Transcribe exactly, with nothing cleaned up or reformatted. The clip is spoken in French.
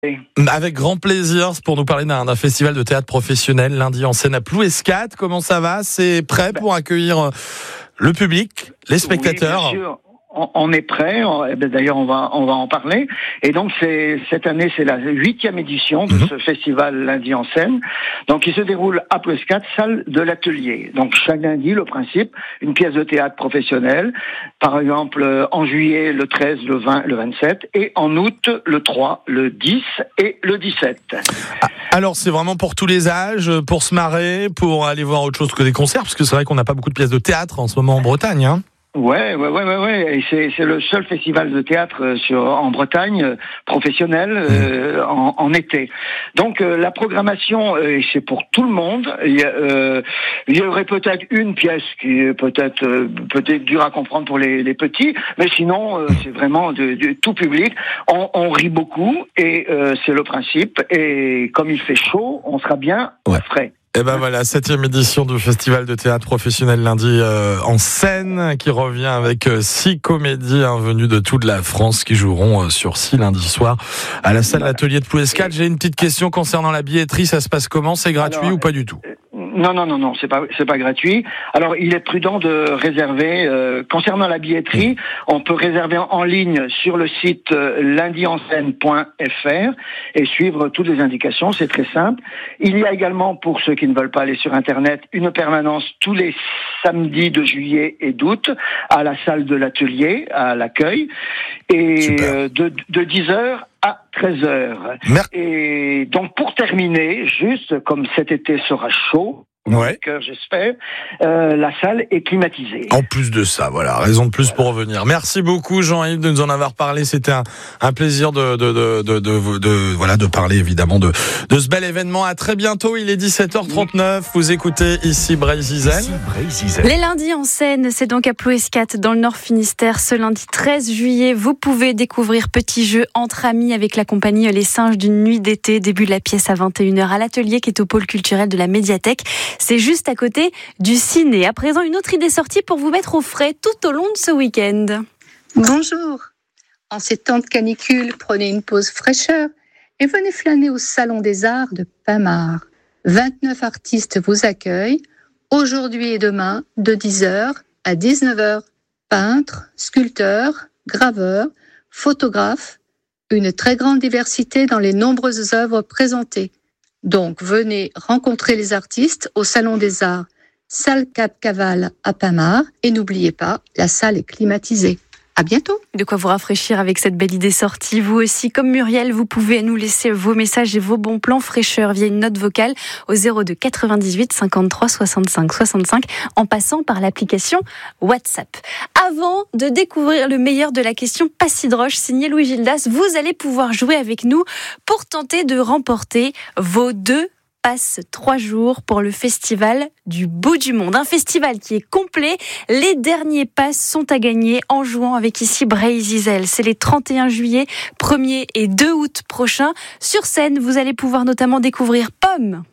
Avec grand plaisir, c'est pour nous parler d'un, d'un festival de théâtre professionnel lundi en scène à Plouescat. Comment ça va? C'est prêt pour accueillir le public, les spectateurs? Oui, bien sûr. On est prêt, d'ailleurs on va on va en parler. Et donc c'est cette année c'est la huitième édition de mmh. ce festival lundi en scène. Donc il se déroule à Plouescat, salle de l'Atelier. Donc chaque lundi, le principe, une pièce de théâtre professionnelle. Par exemple en juillet le treize, le vingt, le vingt-sept et en août le trois, le dix et le dix-sept. Alors c'est vraiment pour tous les âges, pour se marrer, pour aller voir autre chose que des concerts, parce que c'est vrai qu'on n'a pas beaucoup de pièces de théâtre en ce moment en Bretagne, hein. Ouais, ouais, ouais, ouais, ouais. Et c'est c'est le seul festival de théâtre sur en Bretagne euh, professionnel euh, en, en été. Donc euh, la programmation, euh, c'est pour tout le monde. Il y, a, euh, il y aurait peut-être une pièce qui est peut-être euh, peut-être dure à comprendre pour les, les petits, mais sinon euh, c'est vraiment de, de tout public. On, on rit beaucoup et euh, c'est le principe. Et comme il fait chaud, on sera bien ouais. frais. Et ben voilà, septième édition du Festival de théâtre professionnel lundi euh, en scène, qui revient avec euh, six comédiens venus de toute la France qui joueront euh, sur six lundi soir à la salle d'atelier de Plouescat. J'ai une petite question concernant la billetterie, ça se passe comment? C'est gratuit Alors, ou pas du tout? Non, non, non, non, c'est pas, c'est pas gratuit. Alors, il est prudent de réserver. Euh, concernant la billetterie, on peut réserver en ligne sur le site euh, lundi en scène point f r et suivre toutes les indications. C'est très simple. Il y a également, pour ceux qui ne veulent pas aller sur Internet, une permanence tous les samedis de juillet et d'août à la salle de l'Atelier, à l'accueil, et euh, de, de dix heures à treize heures. Mer- Et donc pour terminer, juste comme cet été sera chaud, ouais. cœur, j'espère, euh, la salle est climatisée. En plus de ça, voilà, raison de plus voilà. pour revenir. Merci beaucoup Jean-Yves de nous en avoir parlé. C'était un, un plaisir de, de, de, de, de, de, voilà, de parler évidemment de, de ce bel événement. À très bientôt, il est dix-sept heures trente-neuf. Vous écoutez ici Bray-Zizel. Les lundis en scène, c'est donc à Plouescat dans le Nord Finistère. Ce lundi treize juillet, vous pouvez découvrir Petit jeu entre amis avec la compagnie Les Singes d'une nuit d'été. Début de la pièce à vingt et une heures à l'Atelier qui est au pôle culturel de la Médiathèque. C'est juste à côté du ciné. À présent, une autre idée sortie pour vous mettre au frais tout au long de ce week-end. Bonjour. En ces temps de canicule, prenez une pause fraîcheur et venez flâner au Salon des Arts de Pamart. vingt-neuf artistes vous accueillent aujourd'hui et demain de dix heures à dix-neuf heures. Peintres, sculpteurs, graveurs, photographes, une très grande diversité dans les nombreuses œuvres présentées. Donc, venez rencontrer les artistes au Salon des Arts, salle Cap Caval à Pamart. Et n'oubliez pas, la salle est climatisée. À bientôt. De quoi vous rafraîchir avec cette belle idée sortie. Vous aussi, comme Muriel, vous pouvez nous laisser vos messages et vos bons plans fraîcheur via une note vocale au zéro deux quatre-vingt-dix-huit cinquante-trois soixante-cinq soixante-cinq en passant par l'application WhatsApp. Avant de découvrir le meilleur de la question Pas si droche, signé Louis Gildas, vous allez pouvoir jouer avec nous pour tenter de remporter vos deux passe trois jours pour le festival du bout du monde. Un festival qui est complet. Les derniers passes sont à gagner en jouant avec ici Bray-Zizel. C'est les trente et un juillet, premier et deux août prochains. Sur scène, vous allez pouvoir notamment découvrir Pomme.